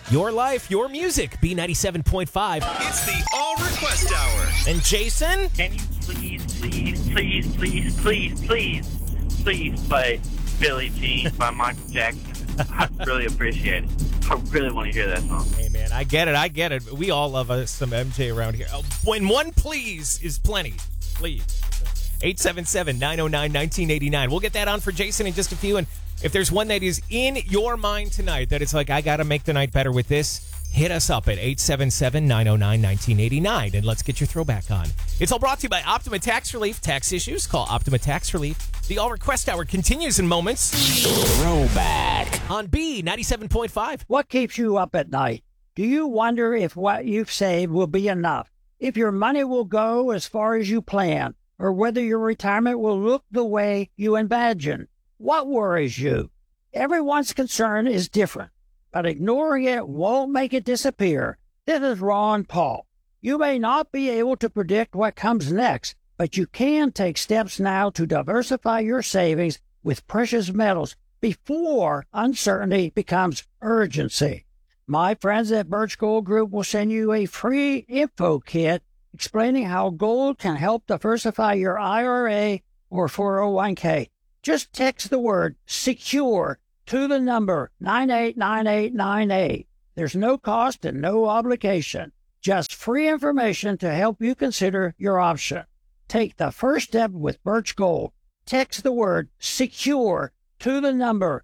Your life, your music. B97.5. It's the All Request Hour. And Jason? Can you please play Billie Jean by Michael Jackson? I really appreciate it. I really want to hear that song. Hey, man, I get it. We all love some MJ around here. When one please is plenty. Please. 877-909-1989. We'll get that on for Jason in just a few. And if there's one that is in your mind tonight that it's like, I got to make the night better with this, hit us up at 877-909-1989 and let's get your throwback on. It's all brought to you by Optima Tax Relief. Tax issues? Call Optima Tax Relief. The All Request Hour continues in moments. Throwback on B97.5. What keeps you up at night? Do you wonder if what you've saved will be enough? If your money will go as far as you plan? Or whether your retirement will look the way you imagine? What worries you? Everyone's concern is different, but ignoring it won't make it disappear. This is Ron Paul. You may not be able to predict what comes next, but you can take steps now to diversify your savings with precious metals before uncertainty becomes urgency. My friends at Birch Gold Group will send you a free info kit explaining how gold can help diversify your IRA or 401k. Just text the word SECURE to the number 989898. There's no cost and no obligation. Just free information to help you consider your option. Take the first step with Birch Gold. Text the word SECURE to the number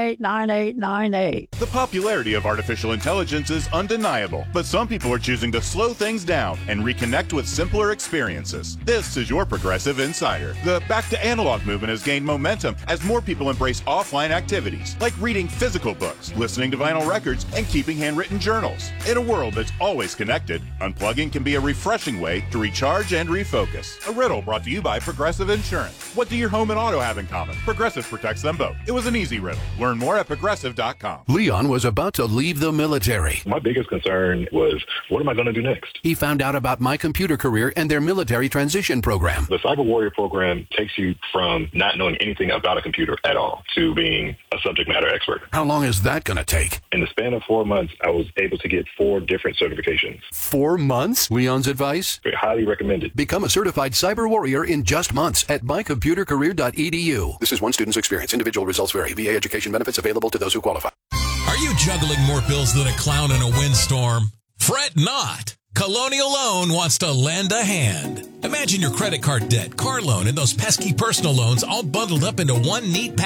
989898. The popularity of artificial intelligence is undeniable, but some people are choosing to slow things down and reconnect with simpler experiences. This is your Progressive Insider. The back to analog movement has gained momentum as more people embrace offline activities, like reading physical books, listening to vinyl records, and keeping handwritten journals. In a world that's always connected, unplugging can be a refreshing way to recharge and refocus. A riddle brought to you by Progressive Insurance. What do your home and auto have in common? Progressive protects them both. It was an easy riddle. Learn more at Progressive.com. Leon was about to leave the military. My biggest concern was, what am I going to do next? He found out about My Computer Career and their military transition program. The Cyber Warrior program takes you from not knowing anything about a computer at all to being a subject matter expert. How long is that going to take? In the span of 4 months, I was able to get 4 different certifications. 4 months? Leon's advice? Highly recommended. Become a certified cyber warrior in just months at mycomputercareer.edu. This is one student's experience. Individual results vary. VA education benefits available to those who qualify. Are you juggling more bills than a clown in a windstorm? Fret not. Colonial Loan wants to lend a hand. Imagine your credit card debt, car loan, and those pesky personal loans all bundled up into one neat package.